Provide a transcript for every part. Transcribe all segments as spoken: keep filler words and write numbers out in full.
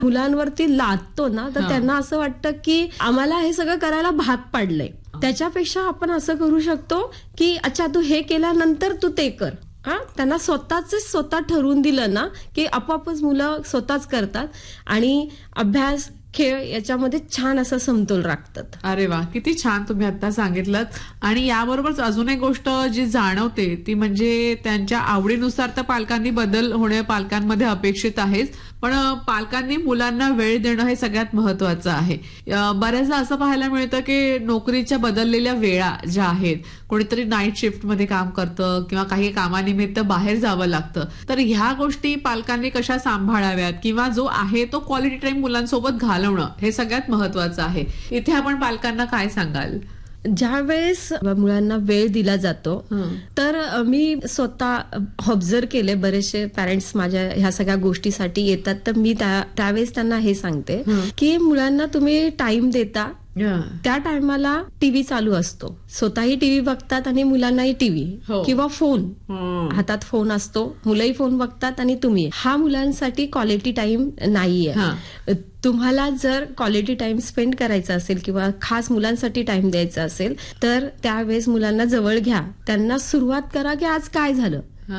मुलांवरती लादतो ना, तर हा. त्यांना असं वाटतं की आम्हाला हे सगळं करायला भाग पाडलंय. त्याच्यापेक्षा आपण असं करू शकतो की अच्छा तू हे केल्यानंतर तू ते कर. हा, त्यांना स्वतःच स्वतः ठरवून दिलं ना की आपोआपच मुलं स्वतःच करतात आणि अभ्यास खेळ याच्यामध्ये छान असा समतोल राखतात. अरे वा, किती छान तुम्ही आता सांगितलं. आणि याबरोबरच अजून एक गोष्ट जी जाणवते ती म्हणजे त्यांच्या आवडीनुसार तर पालकांनी बदल होणे पालकांमध्ये अपेक्षित आहेच, पण पालकांनी मुलांना वेळ देणं हे सगळ्यात महत्वाचं आहे. बऱ्याचदा असं पाहायला मिळतं की नोकरीच्या बदललेल्या वेळा ज्या आहेत, कोणीतरी नाईट शिफ्ट मध्ये काम करतं किंवा काही कामानिमित्त बाहेर जावं लागतं, तर ह्या गोष्टी पालकांनी कशा सांभाळाव्यात किंवा जो आहे तो क्वालिटी टाइम मुलांसोबत घालवणं हे सगळ्यात महत्वाचं आहे. इथे आपण पालकांना काय सांगाल? ज्या वेळेस मुलांना वेळ दिला जातो तर मी स्वतः ऑब्झर्व केले, बरेचसे पॅरेंट्स माझ्या ह्या सगळ्या गोष्टीसाठी येतात, तर मी त्यावेळेस त्यांना हे सांगते की मुलांना तुम्ही टाइम देता, त्या टायमाला टीव्ही चालू असतो, स्वतःही टीव्ही बघतात आणि मुलांनाही टीव्ही किंवा फोन, हातात फोन असतो, मुलंही फोन बघतात आणि तुम्ही, हा मुलांसाठी क्वालिटी टाइम नाहीये. तुम्हाला जर क्वालिटी टाइम स्पेंड करायचा असेल किंवा खास मुलांसाठी टाइम द्यायचा असेल तर त्यावेळेस मुलांना जवळ घ्या, त्यांना सुरुवात करा की आज काय झालं.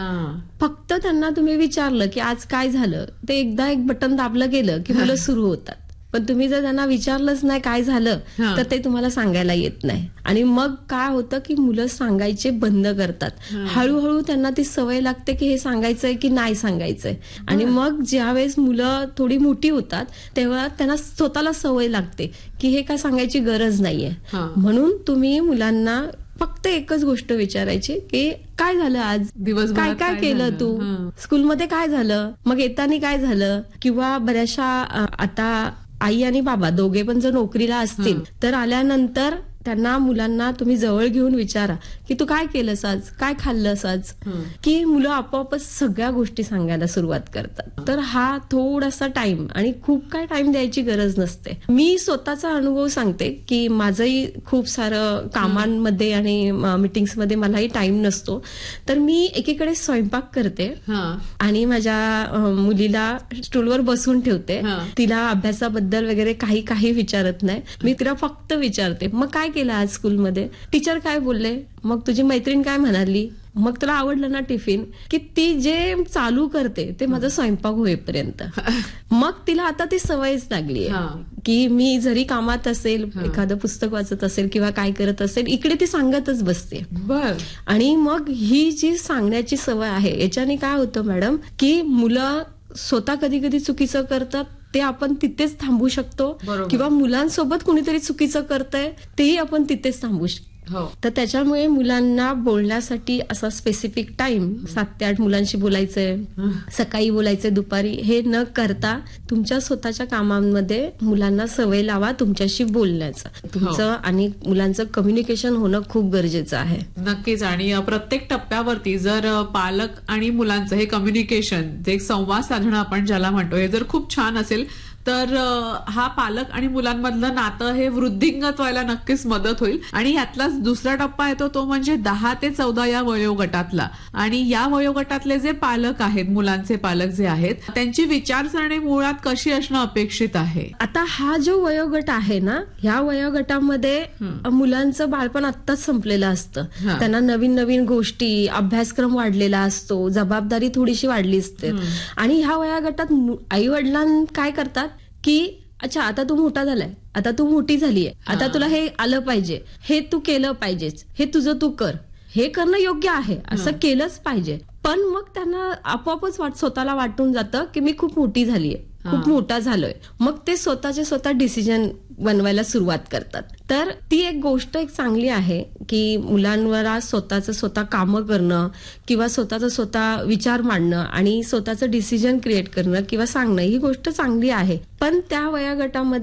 फक्त त्यांना तुम्ही विचारलं की आज काय झालं, ते एकदा एक बटन दाबलं गेलं की मुलं सुरू होतात. पण तुम्ही जर त्यांना विचारलंच नाही काय झालं तर ते तुम्हाला सांगायला येत नाही. आणि मग काय होतं की मुलं सांगायचे बंद करतात. हळूहळू त्यांना ती सवय लागते की हे सांगायचंय की नाही सांगायचंय. आणि मग ज्यावेळेस मुलं थोडी मोठी होतात तेव्हा त्यांना स्वतःला सवय लागते की हे काय सांगायची गरज नाहीये. म्हणून तुम्ही मुलांना फक्त एकच गोष्ट विचारायची की काय झालं आज, दिवस काय काय केलं तू, स्कूलमध्ये काय झालं, मग येताना काय झालं. किंवा बऱ्याचशा आता आई आणि बाबा दोघे पण जर नोकरीला असतील तर आल्यानंतर त्यांना मुलांना तुम्ही जवळ घेऊन विचारा की तू काय केलंस आज, काय खाल्लंस आज, की मुलं आपोआपच सगळ्या गोष्टी सांगायला सुरुवात करतात. तर हा थोडासा टाइम, आणि खूप काय टाइम द्यायची गरज नसते. मी स्वतःचा अनुभव सांगते की माझंही खूप सारं कामांमध्ये आणि मीटिंग्समध्ये मलाही टाइम नसतो, तर मी एकीकडे स्वयंपाक करते आणि माझ्या मुलीला स्टूलवर बसून ठेवते. तिला अभ्यासाबद्दल वगैरे काही काही विचारत नाही, मी तिला फक्त विचारते मग काय केलं आज स्कूलमध्ये, टीचर काय बोलले, मग तुझी मैत्रीण काय म्हणाली, मग तुला आवडलं ना टिफिन, की ती जे चालू करते ते माझा स्वयंपाक होईपर्यंत. मग तिला आता ती सवयच लागली की मी जरी कामात असेल, एखादं पुस्तक वाचत असेल किंवा काय करत असेल, इकडे ती सांगतच बसते. बर. आणि मग ही जी सांगण्याची सवय आहे याच्याने काय होतं मॅडम की मुलं स्वतः कधी कधी चुकीचं करतात, ते आपण तिथेच थांबू शकतो. किंवा मुलांसोबत कुणीतरी चुकीचं करतंय तेही आपण तिथेच थांबू शकतो. तर त्याच्यामुळे मुलांना बोलण्यासाठी असा स्पेसिफिक टाइम, सात ते आठ मुलांशी बोलायचंय, सकाळी बोलायचंय, दुपारी, हे न करता तुमच्या स्वतःच्या कामांमध्ये मुलांना सवय लावा तुमच्याशी बोलण्याचं. तुमचं आणि मुलांचं कम्युनिकेशन होणं खूप गरजेचं आहे. नक्कीच. आणि प्रत्येक टप्प्यावरती जर पालक आणि मुलांचं हे कम्युनिकेशन, जे संवाद साधणं आपण ज्याला म्हणतो, हे जर खूप छान असेल तर हा पालक आणि मुलांमधलं नातं हे वृद्धिंगत व्हायला नक्कीच मदत होईल. आणि यातलाच दुसरा टप्पा येतो तो म्हणजे दहा ते चौदा या वयोगटातला. आणि या वयोगटातले जे पालक आहेत, मुलांचे पालक जे आहेत, त्यांची विचारसरणी मुळात कशी असणं अपेक्षित आहे? आता हा जो वयोगट आहे ना, ह्या वयोगटामध्ये मुलांचं बालपण आत्ताच संपलेलं असतं. त्यांना नवीन नवीन गोष्टी, अभ्यासक्रम वाढलेला असतो, जबाबदारी थोडीशी वाढली असते. आणि ह्या वयोगटात आई वडिलां काय करतात की अच्छा आता तू मोठा झालाय, आता तू मोठी झालीय, आता तुला हे आलं पाहिजे, हे तू केलं पाहिजेच, हे तुझं तू कर, हे करणं योग्य आहे, असं केलंच पाहिजे. पण मग त्यांना आपोआपच वाट स्वतःला वाटून जातं की मी खूप मोठी झालीय, खूप मोठा झालोय. मग ते स्वतःचे स्वतः डिसिजन बनवायला सुरुवात करतात. तर ती एक गोष्ट एक चांगली आहे की मुलांवर आज स्वतःचं स्वतः कामं करणं किंवा स्वतःचं स्वतः विचार मांडणं आणि स्वतःचं डिसिजन क्रिएट करणं किंवा सांगणं, ही गोष्ट चांगली आहे. पण त्या वयोगटामध्ये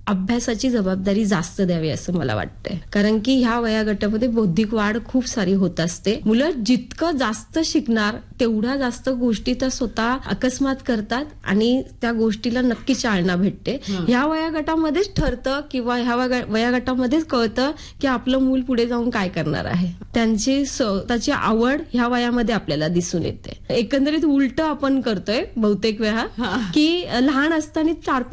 अभ्यासाची जबाबदारी जास्त द्यावी असं मला वाटतंय. कारण की ह्या वयागटामध्ये बौद्धिक वाढ खूप सारी होत असते. मुलं जितकं जास्त शिकणार तेवढ्या जास्त गोष्टी त्या स्वतः अकस्मात करतात आणि त्या गोष्टीला नक्की चालना भेटते. ह्या वयागटामध्येच ठरतं किंवा ह्या वया- वयागटामध्येच कळतं की आपलं मूल पुढे जाऊन काय करणार आहे. त्यांची स्वतःची आवड ह्या वयामध्ये आपल्याला दिसून येते. एकंदरीत उलट आपण करतोय बहुतेक वेळा की लहान असताना चार